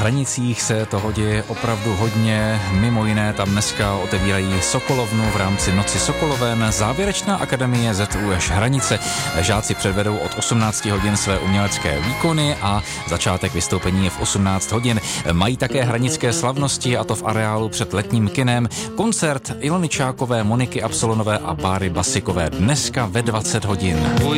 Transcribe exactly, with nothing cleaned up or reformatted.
Hranicích se toho děje opravdu hodně. Mimo jiné tam dneska otevírají Sokolovnu v rámci Noci Sokoloven. Závěrečná akademie Z U Š Hranice. Žáci předvedou od osmnácti hodin své umělecké výkony a začátek vystoupení je v osmnáct hodin. Mají také hranické slavnosti, a to v areálu před letním kinem. Koncert Ilony Čákové, Moniky Absolonové a Báry Basikové dneska ve dvacet hodin.